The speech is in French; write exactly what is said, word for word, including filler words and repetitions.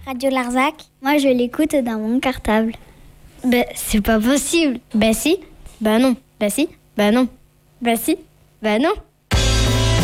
Radio Larzac. Moi, je l'écoute dans mon cartable. Ben, c'est pas possible. Ben si. Ben non. Ben si. Ben non. Ben si. Ben non.